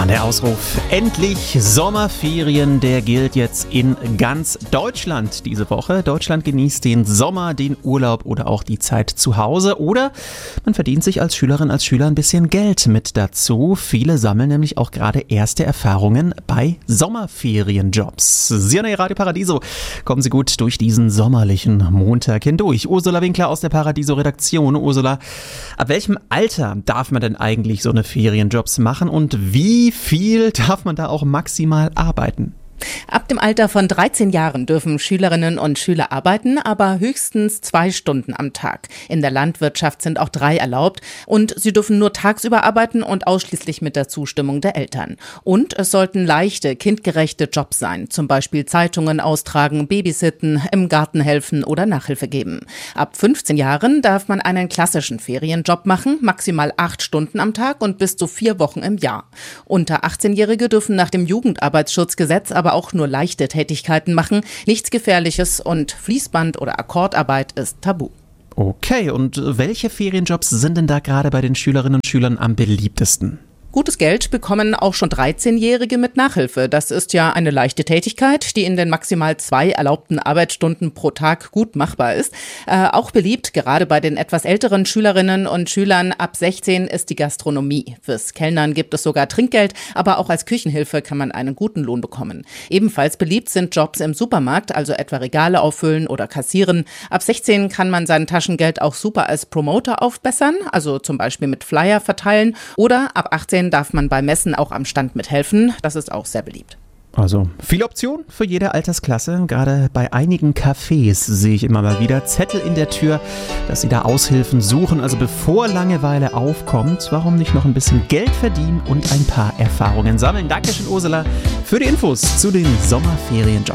Der Ausruf endlich Sommerferien, der gilt jetzt in ganz Deutschland diese Woche. Deutschland genießt den Sommer, den Urlaub oder auch die Zeit zu Hause. Oder man verdient sich als Schülerin, als Schüler ein bisschen Geld mit dazu. Viele sammeln nämlich auch gerade erste Erfahrungen bei Sommerferienjobs. Sie an Ihr Radio Paradiso. Kommen Sie gut durch diesen sommerlichen Montag hindurch. Ursula Winkler aus der Paradiso-Redaktion. Ursula, ab welchem Alter darf man denn eigentlich so eine Ferienjobs machen und wie viel darf man da auch maximal arbeiten? Ab dem Alter von 13 Jahren dürfen Schülerinnen und Schüler arbeiten, aber höchstens 2 Stunden am Tag. In der Landwirtschaft sind auch 3 erlaubt und sie dürfen nur tagsüber arbeiten und ausschließlich mit der Zustimmung der Eltern. Und es sollten leichte, kindgerechte Jobs sein, zum Beispiel Zeitungen austragen, babysitten, im Garten helfen oder Nachhilfe geben. Ab 15 Jahren darf man einen klassischen Ferienjob machen, maximal 8 Stunden am Tag und bis zu 4 Wochen im Jahr. Unter 18-Jährige dürfen nach dem Jugendarbeitsschutzgesetz aber auch nur leichte Tätigkeiten machen, nichts Gefährliches und Fließband- oder Akkordarbeit ist tabu. Okay, und welche Ferienjobs sind denn da gerade bei den Schülerinnen und Schülern am beliebtesten? Gutes Geld bekommen auch schon 13-Jährige mit Nachhilfe. Das ist ja eine leichte Tätigkeit, die in den maximal 2 erlaubten Arbeitsstunden pro Tag gut machbar ist. Auch beliebt, gerade bei den etwas älteren Schülerinnen und Schülern ab 16, ist die Gastronomie. Fürs Kellnern gibt es sogar Trinkgeld, aber auch als Küchenhilfe kann man einen guten Lohn bekommen. Ebenfalls beliebt sind Jobs im Supermarkt, also etwa Regale auffüllen oder kassieren. Ab 16 kann man sein Taschengeld auch super als Promoter aufbessern, also zum Beispiel mit Flyer verteilen, oder ab 18 darf man bei Messen auch am Stand mithelfen. Das ist auch sehr beliebt. Also viele Optionen für jede Altersklasse. Gerade bei einigen Cafés sehe ich immer mal wieder Zettel in der Tür, dass sie da Aushilfen suchen. Also bevor Langeweile aufkommt, warum nicht noch ein bisschen Geld verdienen und ein paar Erfahrungen sammeln. Dankeschön, Ursula, für die Infos zu den Sommerferienjobs.